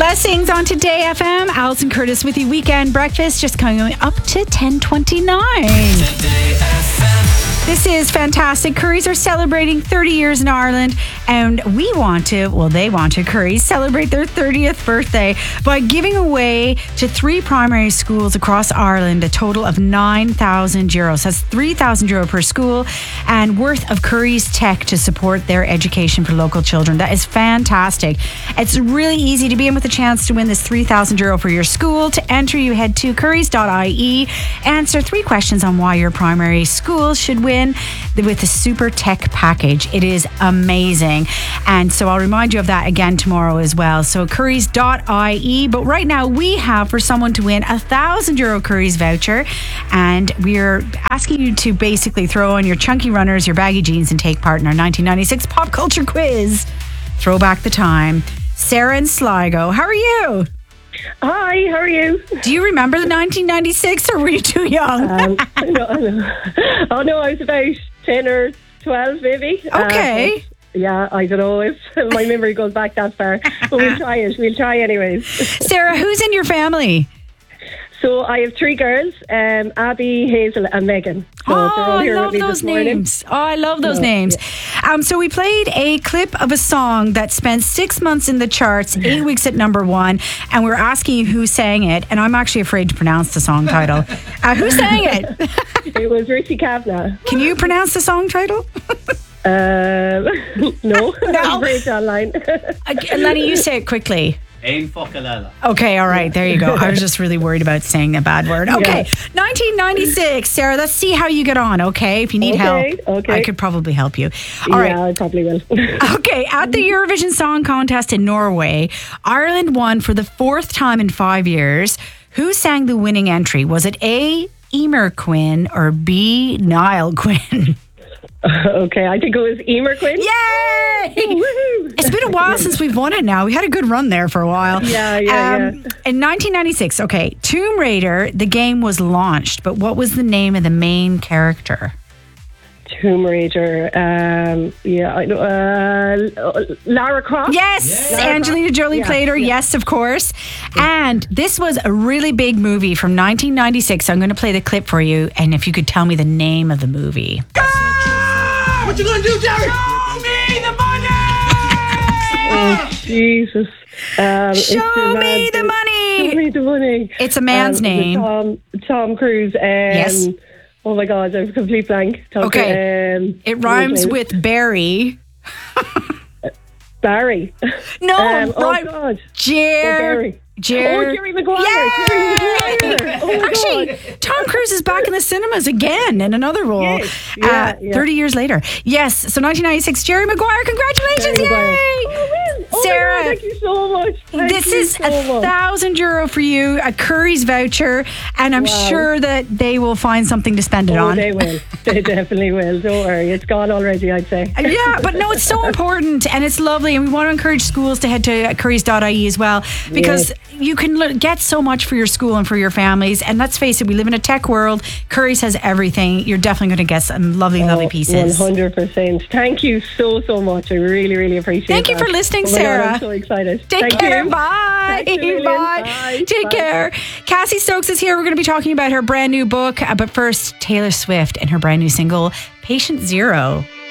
Blessings on Today FM. Alison Curtis with you. Weekend breakfast just coming up to 10:29. This is fantastic. Currys are celebrating 30 years in Ireland, and they want to, Currys celebrate their 30th birthday by giving away to 3 primary schools across Ireland a total of €9,000. That's €3,000 per school and worth of Currys tech to support their education for local children. That is fantastic. It's really easy to be in with a chance to win this €3,000 for your school. To enter, you head to currys.ie, answer 3 questions on why your primary school should win with the Super Tech package. It is amazing. And so I'll remind you of that again tomorrow as well. So currys.ie. But right now we have for someone to win a €1,000 Currys voucher. And we're asking you to basically throw on your chunky runners, your baggy jeans, and take part in our 1996 pop culture quiz. Throw back the time. Sarah in Sligo, how are you? Hi, how are you? Do you remember the 1996 or were you too young? No. Oh no, I was about 10 or 12 maybe. Okay. Yeah, I don't know if my memory goes back that far, but we'll try it. We'll try anyways. Sarah, who's in your family? So I have 3 girls, Abby, Hazel and Megan. So I love those names. Oh, I love those names. Yeah. So we played a clip of a song that spent 6 months in the charts, 8 weeks at number 1, and we're asking you who sang it, and I'm actually afraid to pronounce the song title. Who sang it? It was Richie Kavanagh. Can you pronounce the song title? No. Great online. Lenny, you say it quickly. Ain Fokalala. Okay, all right, there you go. I was just really worried about saying a bad word. Okay, 1996. Sarah, let's see how you get on, okay? If you need help, I could probably help you. All right. Yeah, I probably will. Okay, at the Eurovision Song Contest in Norway, Ireland won for the 4th time in 5 years. Who sang the winning entry? Was it A, Emer Quinn, or B, Niall Quinn? Okay, I think it was Emer Quinn. Yay! It's been a while since we've won it now. We had a good run there for a while. Yeah. In 1996, okay, Tomb Raider, the game was launched, but what was the name of the main character? Tomb Raider, I know, Lara Croft. Yes, Angelina Jolie played her. Yes, of course. And this was a really big movie from 1996. So I'm going to play the clip for you, and if you could tell me the name of the movie. What you gonna do, Jerry? Show me the money! Oh, Jesus. Show me the money! Show me the money. It's a man's name. Tom Cruise. Yes. Oh my God, I have a complete blank. Okay. It rhymes with Barry. Barry. No, oh God. Jerry. Jerry Maguire. Yay! Jerry Maguire. Oh my Actually, God. Tom Cruise is back in the cinemas again in another role. Yes. Yeah. 30 years later. Yes, so 1996, Jerry Maguire. Congratulations. Jerry Maguire. Yay! Oh Sarah, my God, thank you so much. this is €1,000 for you, a Currys voucher, and I'm sure that they will find something to spend it on. They will. They definitely will. Don't worry. It's gone already, I'd say. Yeah, but no, it's so important and it's lovely, and we want to encourage schools to head to currys.ie as well, because you can get so much for your school and for your families. And let's face it, we live in a tech world. Currys has everything. You're definitely going to get some lovely pieces. 100%. Thank you so much. I really, really appreciate it. Thank you for listening, Sarah. God, I'm so excited. Take care. Bye. Bye. Take care. Cassie Stokes is here. We're going to be talking about her brand new book. But first, Taylor Swift and her brand new single, Patient Zero.